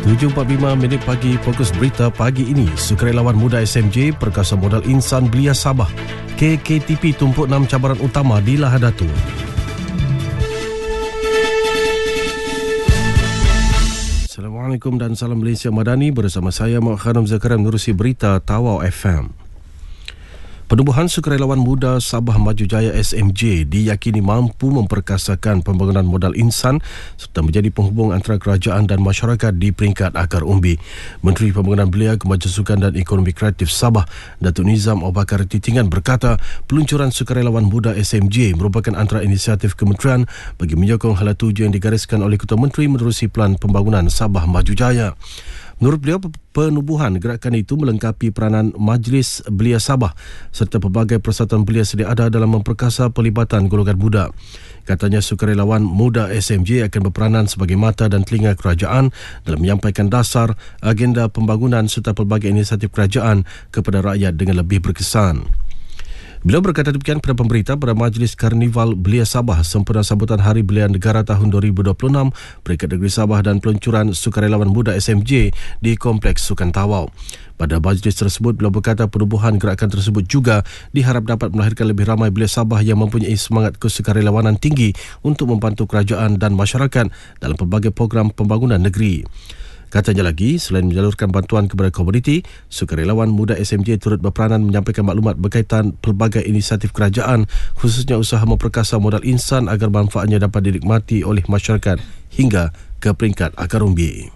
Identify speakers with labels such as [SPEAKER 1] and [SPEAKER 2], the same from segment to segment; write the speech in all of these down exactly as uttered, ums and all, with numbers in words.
[SPEAKER 1] tujuh empat puluh lima minit pagi, fokus berita pagi ini. Sukarelawan muda S M J Perkasa Modal Insan Belia Sabah. K K T P tumpuk enam cabaran utama di Lahadatu. Assalamualaikum dan salam Malaysia Madani. Bersama saya Mak Khanam Zakaria menerusi berita Tawau F M. Penubuhan Sukarelawan Muda Sabah Maju Jaya S M J diyakini mampu memperkasakan pembangunan modal insan serta menjadi penghubung antara kerajaan dan masyarakat di peringkat akar umbi. Menteri Pembangunan Belia, Kemajuan Sukan dan Ekonomi Kreatif Sabah, Datuk Nizam Obakar Titingan berkata, peluncuran Sukarelawan Muda S M J merupakan antara inisiatif kementerian bagi menyokong hala tuju yang digariskan oleh Ketua Menteri menerusi Pelan Pembangunan Sabah Maju Jaya. Menurut beliau, penubuhan gerakan itu melengkapi peranan Majlis Belia Sabah serta pelbagai persatuan belia sedia ada dalam memperkasa pelibatan golongan muda. Katanya Sukarelawan Muda S M J akan berperanan sebagai mata dan telinga kerajaan dalam menyampaikan dasar, agenda pembangunan serta pelbagai inisiatif kerajaan kepada rakyat dengan lebih berkesan. Beliau berkata demikian pada pemberita pada Majlis Karnival Belia Sabah sempena sambutan Hari Belia Negara tahun dua ribu dua puluh enam Peringkat Negeri Sabah dan peluncuran Sukarelawan Muda S M J di Kompleks Sukan Tawau. Pada majlis tersebut, beliau berkata penubuhan gerakan tersebut juga diharap dapat melahirkan lebih ramai belia Sabah yang mempunyai semangat kesukarelawanan tinggi untuk membantu kerajaan dan masyarakat dalam pelbagai program pembangunan negeri. Katanya lagi, selain menyalurkan bantuan kepada komuniti, Sukarelawan Muda S M J turut berperanan menyampaikan maklumat berkaitan pelbagai inisiatif kerajaan, khususnya usaha memperkasa modal insan agar manfaatnya dapat dinikmati oleh masyarakat hingga ke peringkat akar umbi.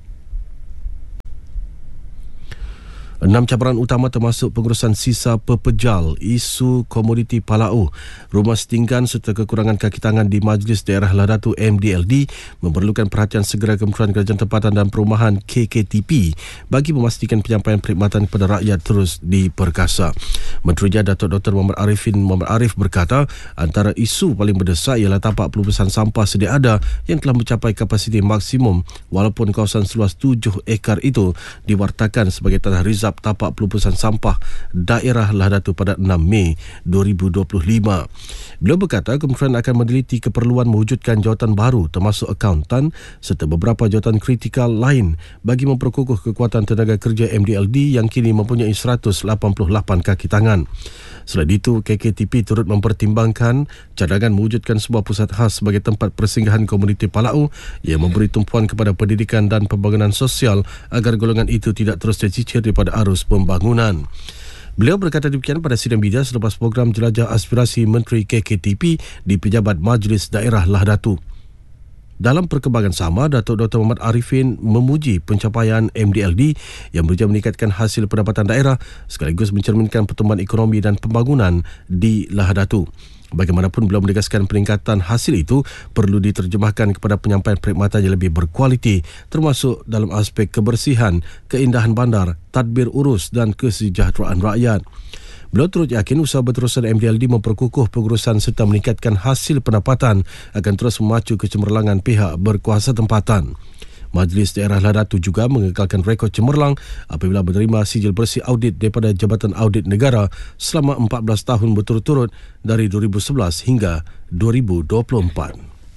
[SPEAKER 1] Enam cabaran utama termasuk pengurusan sisa pepejal, isu komoditi Palau, rumah setinggan serta kekurangan kaki tangan di Majlis Daerah Lahadatu M D L D memerlukan perhatian segera Kementerian Kerajaan Tempatan dan Perumahan K K T P bagi memastikan penyampaian perkhidmatan kepada rakyat terus diperkasa. Menterinya Datuk Doktor Muhammad Arifin Muhammad Arif berkata antara isu paling mendesak ialah tapak pelupusan sampah sedia ada yang telah mencapai kapasiti maksimum walaupun kawasan seluas tujuh ekar itu diwartakan sebagai tanah rizab tapak pelupusan sampah daerah Lahadatu pada enam Mei dua ribu dua puluh lima. Beliau berkata kementerian akan meneliti keperluan mewujudkan jawatan baru termasuk akauntan serta beberapa jawatan kritikal lain bagi memperkukuh kekuatan tenaga kerja M D L D yang kini mempunyai seratus lapan puluh lapan kaki tangan. Selain itu, K K T P turut mempertimbangkan cadangan mewujudkan sebuah pusat khas sebagai tempat persinggahan komuniti Palau yang memberi tumpuan kepada pendidikan dan pembangunan sosial agar golongan itu tidak terus tercicir daripada arus pembangunan. Beliau berkata demikian pada sidang media selepas program Jelajah Aspirasi Menteri K K T P di Pejabat Majlis Daerah Lahadatu. Dalam perkembangan sama, Datuk Doktor Muhammad Arifin memuji pencapaian M D L D yang berusaha meningkatkan hasil pendapatan daerah sekaligus mencerminkan pertumbuhan ekonomi dan pembangunan di Lahadatu. Bagaimanapun beliau menegaskan peningkatan hasil itu perlu diterjemahkan kepada penyampaian perkhidmatan yang lebih berkualiti termasuk dalam aspek kebersihan, keindahan bandar, tadbir urus dan kesejahteraan rakyat. Beliau turut yakin usaha berterusan M D L D memperkukuh pengurusan serta meningkatkan hasil pendapatan akan terus memacu kecemerlangan pihak berkuasa tempatan. Majlis Daerah Lahadatu juga mengekalkan rekod cemerlang apabila menerima sijil bersih audit daripada Jabatan Audit Negara selama empat belas tahun berturut-turut dari dua ribu sebelas hingga dua ribu dua puluh empat.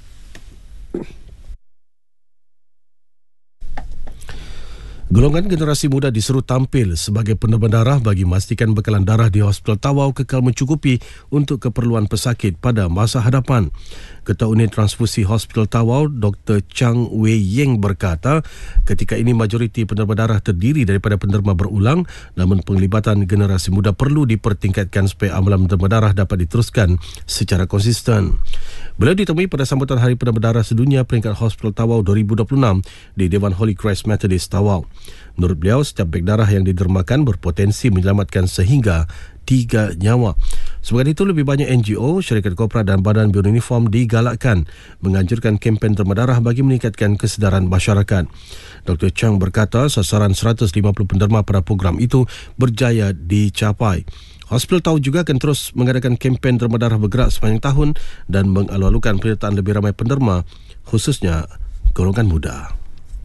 [SPEAKER 1] Golongan generasi muda diseru tampil sebagai penerima darah bagi memastikan bekalan darah di Hospital Tawau kekal mencukupi untuk keperluan pesakit pada masa hadapan. Ketua Unit Transfusi Hospital Tawau, Doktor Chang Wei Yeng berkata, ketika ini majoriti penerima darah terdiri daripada penerima berulang, namun penglibatan generasi muda perlu dipertingkatkan supaya amalan penerima darah dapat diteruskan secara konsisten. Beliau ditemui pada sambutan Hari Penerima Darah Sedunia Peringkat Hospital Tawau dua ribu dua puluh enam di Dewan Holy Christ Methodist Tawau. Menurut beliau, setiap beg darah yang didermakan berpotensi menyelamatkan sehingga tiga nyawa. Sebagai itu, lebih banyak N G O, syarikat korporat dan badan beruniform digalakkan menganjurkan kempen derma darah bagi meningkatkan kesedaran masyarakat. Doktor Chang berkata sasaran seratus lima puluh penderma pada program itu berjaya dicapai. Hospital Tawau juga akan terus mengadakan kempen derma darah bergerak sepanjang tahun dan mengalu-alukan penyertaan lebih ramai penderma, khususnya golongan muda.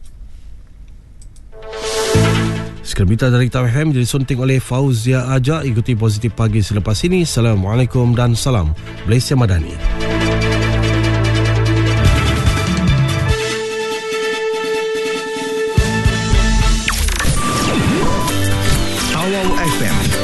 [SPEAKER 1] Sekian berita dari Tawau F M disunting oleh Fauzia Aja. Ikuti Positif Pagi selepas ini. Assalamualaikum dan salam Malaysia Madani.
[SPEAKER 2] F M.